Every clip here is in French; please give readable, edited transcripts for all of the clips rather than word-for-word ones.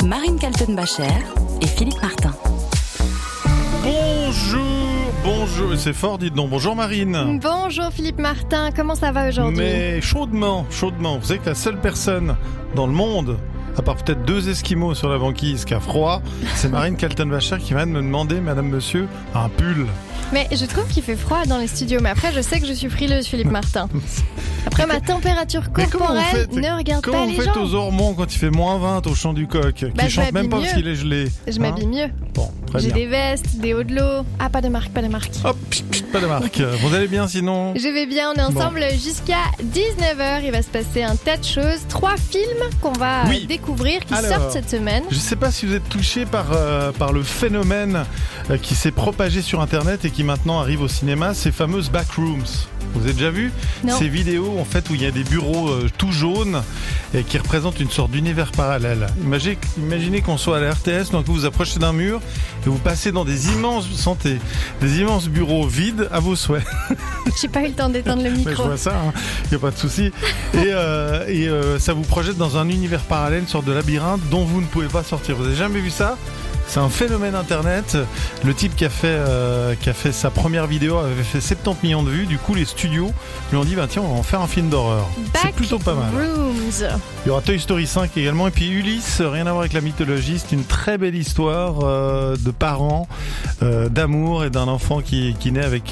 Marine Kaltenbacher et Philippe Martin. Bonjour, c'est fort, dites donc. Bonjour Marine. Bonjour Philippe Martin, comment ça va aujourd'hui? Mais chaudement. Vous savez que la seule personne dans le monde, à part peut-être 2 Esquimaux sur la banquise qui a froid, c'est Marine Kaltenbacher qui vient de me demander, madame, monsieur, un pull. Mais je trouve qu'il fait froid dans les studios, mais après je sais que je suis frileuse, Philippe Martin. Après ma température corporelle, ne regarde pas les gens. Comment vous faites aux Ormonts quand il fait moins 20 au Champ du Coq, qui chante même pas parce qu'il est gelé? Je m'habille mieux. Bon, très J'ai bien. des vestes, des hauts de l'eau. Ah, pas de marque. Hop, pas de marque. Vous allez bien sinon? Je vais bien, on est ensemble jusqu'à 19h. Il va se passer un tas de choses. 3 films qu'on va découvrir, qui sortent cette semaine. Je ne sais pas si vous êtes touché par le phénomène qui s'est propagé sur Internet et qui maintenant arrive au cinéma, ces fameuses backrooms. Vous avez déjà vu ces vidéos en fait où il y a des bureaux tout jaunes et qui représentent une sorte d'univers parallèle. Imaginez qu'on soit à la RTS, donc vous approchez d'un mur et vous passez dans des immenses bureaux vides à vos souhaits. J'ai pas eu le temps d'éteindre le micro. Mais je vois ça, il n'y a pas de souci. Et ça vous projette dans un univers parallèle, une sorte de labyrinthe dont vous ne pouvez pas sortir. Vous avez jamais vu ça? C'est un phénomène internet. Le type qui a fait sa première vidéo avait fait 70 millions de vues. Du coup, les studios lui ont dit tiens, on va en faire un film d'horreur. C'est plutôt pas mal. Backrooms. Il y aura Toy Story 5 également. Et puis Ulysse, rien à voir avec la mythologie. C'est une très belle histoire de parents, d'amour et d'un enfant qui naît avec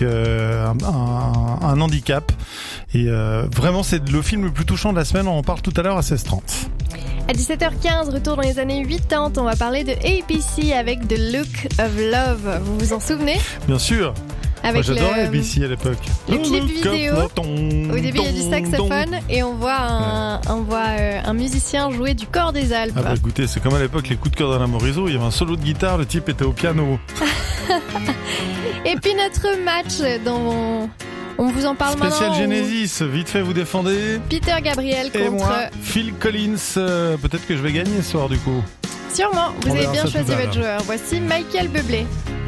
un handicap. Et vraiment, c'est le film le plus touchant de la semaine. On en parle tout à l'heure à 16h30. À 17h15, retour dans les années 80, on va parler de ABC avec The Look of Love. Vous vous en souvenez? Bien sûr. Avec moi, j'adorais ABC à l'époque. Le clip vidéo. Au début, il y a du saxophone et on voit un musicien jouer du Cor des Alpes. Ah bah écoutez, c'est comme à l'époque les coups de cœur d'Alain Morisot. Il y avait un solo de guitare, le type était au piano. Et puis notre match dont on vous en parle Spécial maintenant. Genesis, vite fait vous défendez. Peter Gabriel et contre moi, Phil Collins. Peut-être que je vais gagner ce soir du coup. Sûrement, vous avez bien ça choisi tout à votre joueur. Voici Michael Bublé.